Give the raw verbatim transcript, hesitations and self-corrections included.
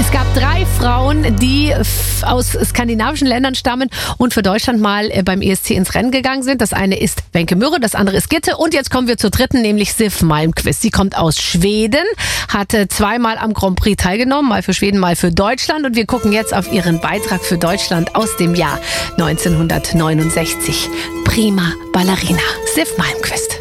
Es gab drei Frauen, die f- aus skandinavischen Ländern stammen und für Deutschland mal äh, beim E S C ins Rennen gegangen sind. Das eine ist Wenke Mürre, das andere ist Gitte. Und jetzt kommen wir zur dritten, nämlich Siv Malmkvist. Sie kommt aus Schweden, hatte zweimal am Grand Prix teilgenommen, mal für Schweden, mal für Deutschland. Und wir gucken jetzt auf ihren Beitrag für Deutschland aus dem Jahr neunzehnhundertneunundsechzig. Prima Ballerina, Siv Malmkvist.